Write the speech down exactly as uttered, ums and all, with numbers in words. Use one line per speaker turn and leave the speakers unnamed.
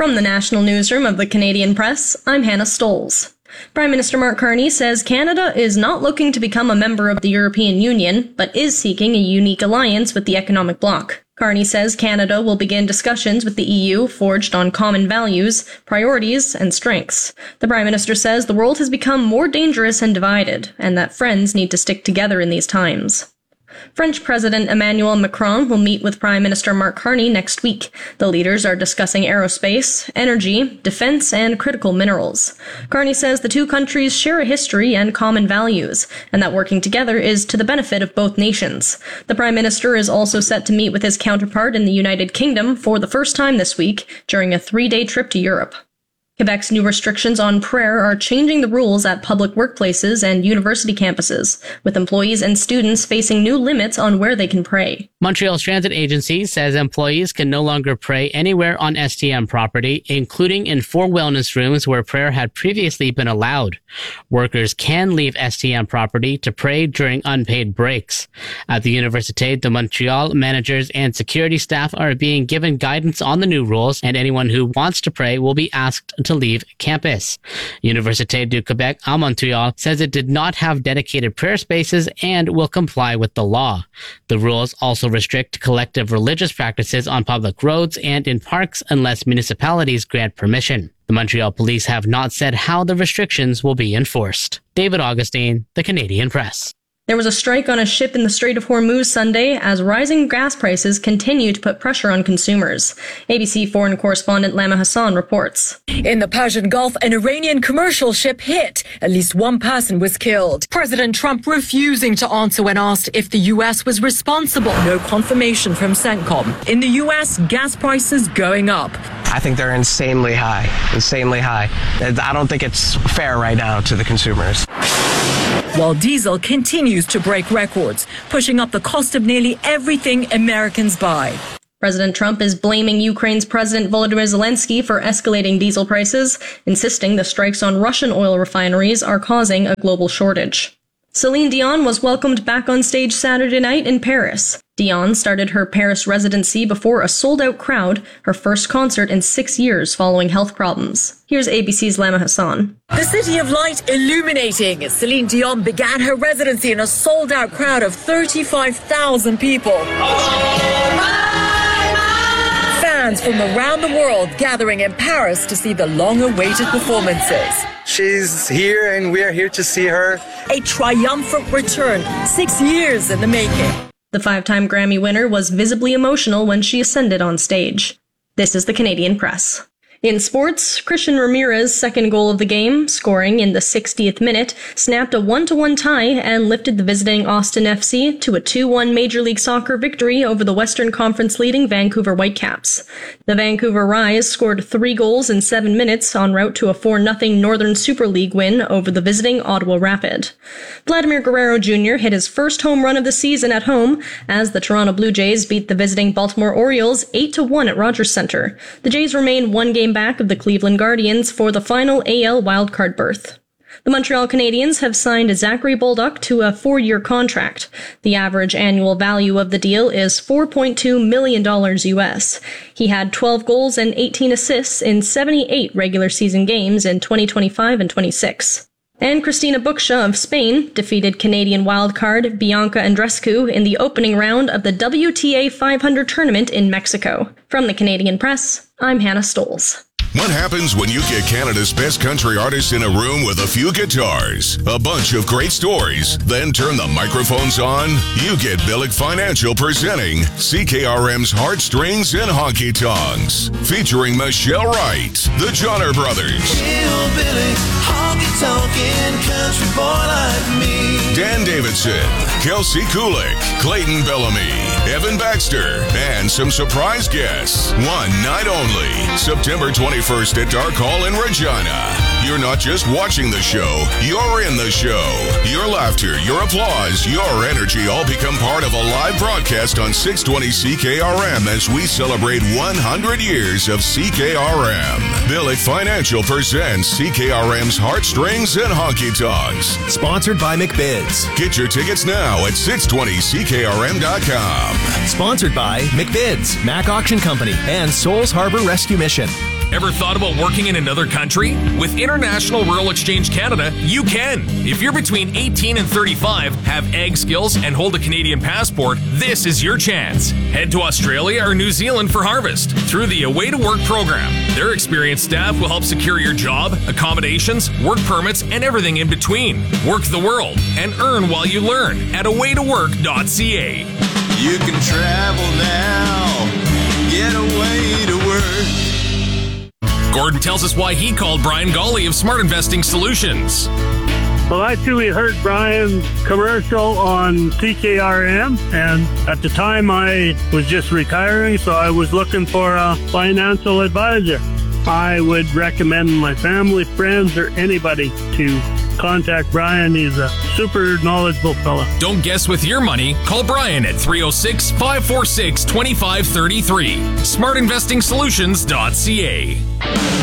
From the National Newsroom of the Canadian Press, I'm Hannah Stoles. Prime Minister Mark Carney says Canada is not looking to become a member of the European Union, but is seeking a unique alliance with the economic bloc. Carney says Canada will begin discussions with the E U forged on common values, priorities, and strengths. The Prime Minister says the world has become more dangerous and divided, and that friends need to stick together in these times. French President Emmanuel Macron will meet with Prime Minister Mark Carney next week. The leaders are discussing aerospace, energy, defense, and critical minerals. Carney says the two countries share a history and common values, and that working together is to the benefit of both nations. The Prime Minister is also set to meet with his counterpart in the United Kingdom for the first time this week during a three-day trip to Europe. Quebec's new restrictions on prayer are changing the rules at public workplaces and university campuses, with employees and students facing new limits on where they can pray.
Montreal's transit agency says employees can no longer pray anywhere on S T M property, including in four wellness rooms where prayer had previously been allowed. Workers can leave S T M property to pray during unpaid breaks. At the Université de Montréal, managers and security staff are being given guidance on the new rules, and anyone who wants to pray will be asked to leave campus. Université du Québec à Montréal says it did not have dedicated prayer spaces and will comply with the law. The rules also restrict collective religious practices on public roads and in parks unless municipalities grant permission. The Montreal police have not said how the restrictions will be enforced. David Augustine, The Canadian Press.
There was a strike on a ship in the Strait of Hormuz Sunday as rising gas prices continue to put pressure on consumers. A B C foreign correspondent Lama Hassan reports.
In the Persian Gulf, an Iranian commercial ship hit. At least one person was killed. President Trump refusing to answer when asked if the U S was responsible. No confirmation from CENTCOM. In the U S, gas prices going up.
I think they're insanely high, insanely high. I don't think it's fair right now to the consumers.
While diesel continues to break records, pushing up the cost of nearly everything Americans buy.
President Trump is blaming Ukraine's President Volodymyr Zelensky for escalating diesel prices, insisting the strikes on Russian oil refineries are causing a global shortage. Celine Dion was welcomed back on stage Saturday night in Paris. Dion started her Paris residency before a sold-out crowd, her first concert in six years following health problems. Here's A B C's Lama Hassan.
The City of Light illuminating. Celine Dion began her residency in a sold-out crowd of thirty-five thousand people. Fans from around the world gathering in Paris to see the long-awaited performances.
She's here and we are here to see her.
A triumphant return, six years in the making.
The five-time Grammy winner was visibly emotional when she ascended on stage. This is the Canadian Press. In sports, Christian Ramirez's second goal of the game, scoring in the sixtieth minute, snapped a one to one tie and lifted the visiting Austin F C to a two one Major League Soccer victory over the Western Conference leading Vancouver Whitecaps. The Vancouver Rise scored three goals in seven minutes en route to a four nothing Northern Super League win over the visiting Ottawa Rapid. Vladimir Guerrero Junior hit his first home run of the season at home as the Toronto Blue Jays beat the visiting Baltimore Orioles eight to one at Rogers Centre. The Jays remain one game back of the Cleveland Guardians for the final A L wildcard berth. The Montreal Canadiens have signed Zachary Bolduc to a four-year contract. The average annual value of the deal is four point two million dollars U S. He had twelve goals and eighteen assists in seventy-eight regular season games in twenty twenty-five and twenty-six. And Cristina Buksha of Spain defeated Canadian wildcard Bianca Andreescu in the opening round of the W T A five hundred tournament in Mexico. From the Canadian Press, I'm Hannah Stoles.
What happens when you get Canada's best country artists in a room with a few guitars, a bunch of great stories, then turn the microphones on? You get Billick Financial presenting C K R M's Heartstrings and Honky Tonks, featuring Michelle Wright, the Johnner Brothers,
Hillbilly, honky-tonkin' country boy like me,
Dan Davidson, Kelsey Kulik, Clayton Bellamy, Evan Baxter, and some surprise guests. One night only, September twenty-first at Dark Hall in Regina. You're not just watching the show, you're in the show. Your laughter, your applause, your energy all become part of a live broadcast on six twenty C K R M as we celebrate one hundred years of C K R M. Billick Financial presents C K R M's Heartstrings and Honky Tonks.
Sponsored by McBids.
Get your tickets now at six twenty C K R M dot com.
Sponsored by McBids, Mac Auction Company, and Souls Harbor Rescue Mission.
Ever thought about working in another country? With International Rural Exchange Canada, you can. If you're between eighteen and thirty-five, have ag skills, and hold a Canadian passport, this is your chance. Head to Australia or New Zealand for harvest through the Away to Work program. Their experienced staff will help secure your job, accommodations, work permits, and everything in between. Work the world and earn while you learn at away to work dot c a.
You can travel now, get away to work.
Gordon tells us why he called Brian Golly of Smart Investing Solutions.
Well, I actually heard Brian's commercial on C K R M, and at the time I was just retiring, so I was looking for a financial advisor. I would recommend my family, friends, or anybody to contact Brian. He's a super knowledgeable fella.
Don't guess with your money. Call Brian at three oh six, five four six, two five three three. smart investing solutions dot c a.